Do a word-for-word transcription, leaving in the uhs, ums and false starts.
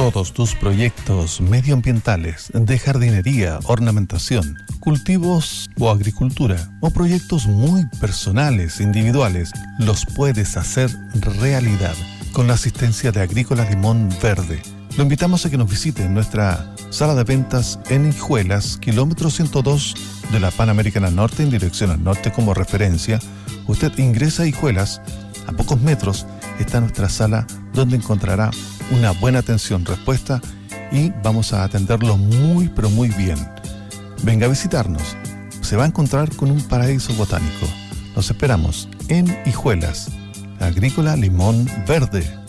Todos tus proyectos medioambientales, de jardinería, ornamentación, cultivos o agricultura, o proyectos muy personales, individuales, los puedes hacer realidad con la asistencia de Agrícola Limón Verde. Lo invitamos a que nos visite en nuestra sala de ventas en Hijuelas, kilómetro ciento dos de la Panamericana Norte, en dirección al norte como referencia. Usted ingresa a Hijuelas, a pocos metros está nuestra sala donde encontrará una buena atención, respuesta, y vamos a atenderlo muy pero muy bien. Venga a visitarnos, se va a encontrar con un paraíso botánico. Los esperamos en Hijuelas, Agrícola Limón Verde.